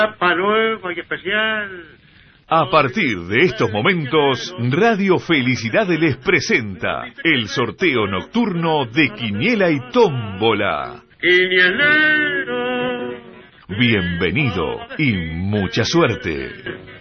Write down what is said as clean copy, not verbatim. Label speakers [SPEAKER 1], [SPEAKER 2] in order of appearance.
[SPEAKER 1] Para luego y especial.
[SPEAKER 2] A partir de estos momentos, Radio Felicidad les presenta el sorteo nocturno de Quiniela y Tómbola.
[SPEAKER 1] Quinielero.
[SPEAKER 2] Bienvenido y mucha suerte.